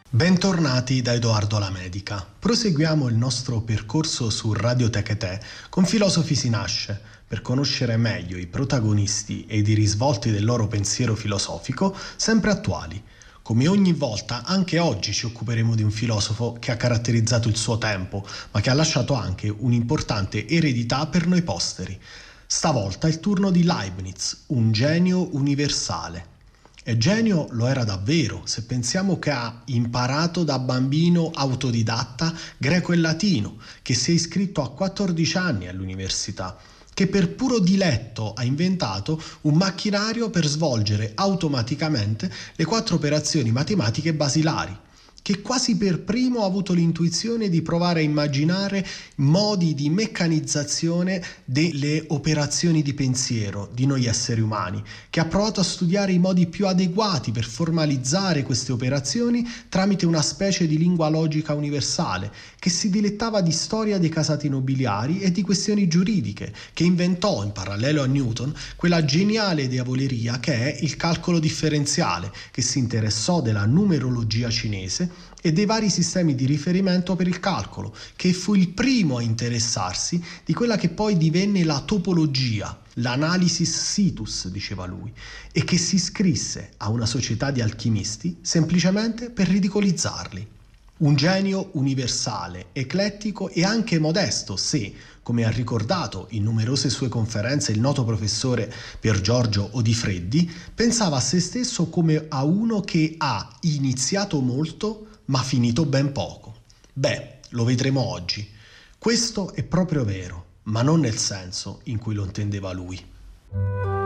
Bentornati da Edoardo La Medica. Proseguiamo il nostro percorso su Radio Techetè con Filosofi si nasce, per conoscere meglio i protagonisti ed i risvolti del loro pensiero filosofico sempre attuali. Come ogni volta, anche oggi ci occuperemo di un filosofo che ha caratterizzato il suo tempo, ma che ha lasciato anche un'importante eredità per noi posteri. Stavolta è il turno di Leibniz, un genio universale. E genio lo era davvero, se pensiamo che ha imparato da bambino autodidatta greco e latino, che si è iscritto a 14 anni all'università, che per puro diletto ha inventato un macchinario per svolgere automaticamente le 4 operazioni matematiche basilari, che quasi per primo ha avuto l'intuizione di provare a immaginare modi di meccanizzazione delle operazioni di pensiero di noi esseri umani, che ha provato a studiare i modi più adeguati per formalizzare queste operazioni tramite una specie di lingua logica universale, che si dilettava di storia dei casati nobiliari e di questioni giuridiche, che inventò, in parallelo a Newton, quella geniale diavoleria che è il calcolo differenziale, che si interessò della numerologia cinese e dei vari sistemi di riferimento per il calcolo, che fu il primo a interessarsi di quella che poi divenne la topologia, l'analysis situs, diceva lui, e che si iscrisse a una società di alchimisti semplicemente per ridicolizzarli. Un genio universale, eclettico e anche modesto se, come ha ricordato in numerose sue conferenze il noto professore Pier Giorgio Odifreddi, pensava a se stesso come a uno che ha iniziato molto ma finito ben poco. Beh, lo vedremo oggi. Questo è proprio vero, ma non nel senso in cui lo intendeva lui.